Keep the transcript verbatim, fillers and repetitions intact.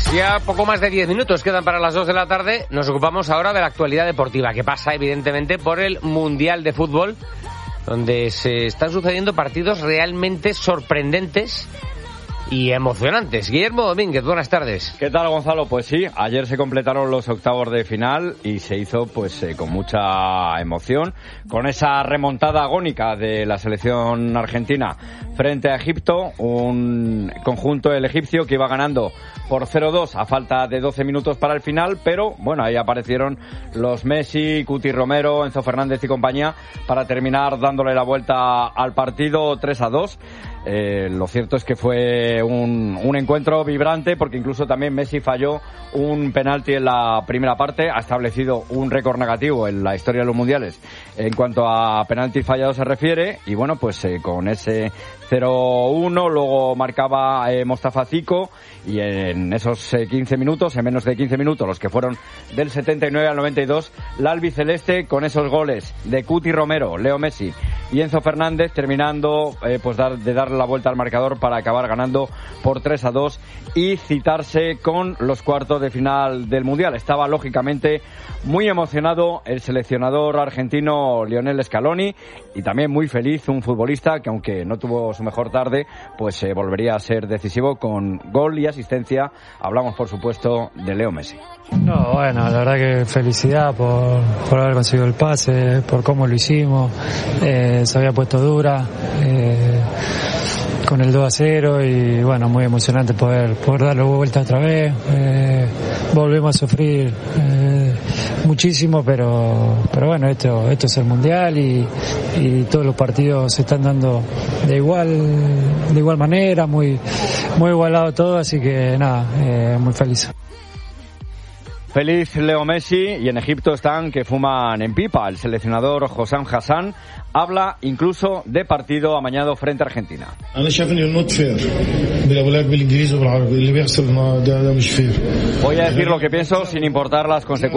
Ya poco más de diez minutos quedan para las dos de la tarde. Nos ocupamos ahora de la actualidad deportiva, que pasa evidentemente por el Mundial de Fútbol, donde se están sucediendo partidos realmente sorprendentes y emocionantes. Guillermo Domínguez, buenas tardes. ¿Qué tal, Gonzalo? Pues sí, ayer se completaron los octavos de final y se hizo pues eh, con mucha emoción, con esa remontada agónica de la selección argentina frente a Egipto, un conjunto el egipcio que iba ganando por cero dos a falta de doce minutos para el final, pero bueno, ahí aparecieron los Messi, Cuti Romero, Enzo Fernández y compañía para terminar dándole la vuelta al partido tres a dos. Eh, lo cierto es que fue un, un encuentro vibrante, porque incluso también Messi falló un penalti en la primera parte. Ha establecido un récord negativo en la historia de los mundiales en cuanto a penaltis fallados se refiere, y bueno, pues eh, con ese cero uno luego marcaba eh, Mostafa Zico, y en esos eh, quince minutos, en menos de quince minutos, los que fueron del setenta y nueve al noventa y dos, la albiceleste con esos goles de Cuti Romero, Leo Messi y Enzo Fernández, terminando eh, pues dar, de dar la vuelta al marcador para acabar ganando por tres a dos y citarse con los cuartos de final del Mundial. Estaba lógicamente muy emocionado el seleccionador argentino Lionel Scaloni, y también muy feliz un futbolista que, aunque no tuvo su mejor tarde, pues eh, volvería a ser decisivo con gol y asistencia. Hablamos, por supuesto, de Leo Messi. No, bueno, la verdad que felicidad por, por haber conseguido el pase, por cómo lo hicimos. Eh, se había puesto dura eh, con el dos a cero, y bueno, muy emocionante poder, poder darle vuelta otra vez. Eh, volvemos a sufrir eh, muchísimo, pero pero bueno, esto esto es el Mundial, y, y todos los partidos se están dando de igual de igual manera, muy muy igualado todo, así que nada, eh, muy feliz. Feliz Leo Messi, y en Egipto están que fuman en pipa. El seleccionador Hossam Hassan habla incluso de partido amañado frente a Argentina. Voy a decir lo que pienso sin importar las consecuencias.